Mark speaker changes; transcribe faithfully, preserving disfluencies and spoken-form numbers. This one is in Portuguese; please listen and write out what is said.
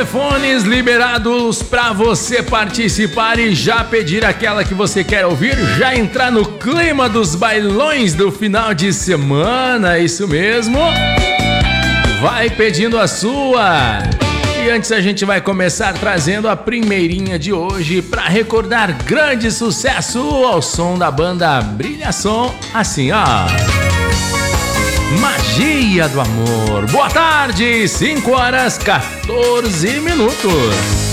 Speaker 1: Telefones liberados para você participar e já pedir aquela que você quer ouvir, já entrar no clima dos bailões do final de semana, isso mesmo. Vai pedindo a sua. E antes a gente vai começar trazendo a primeirinha de hoje para recordar grande sucesso ao som da banda Brilhação, assim ó. Magia do Amor. Boa tarde, cinco horas quatorze minutos.